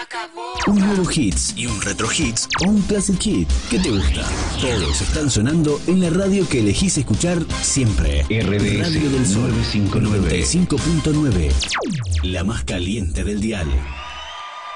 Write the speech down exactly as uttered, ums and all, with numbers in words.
Un nuevo hits y un retro hits o un classic hit. ¿Qué te gusta? Todos están sonando en la radio que elegís escuchar siempre. R D S Radio del Sol novecientos cincuenta y nueve. noventa y cinco punto nueve. La más caliente del dial.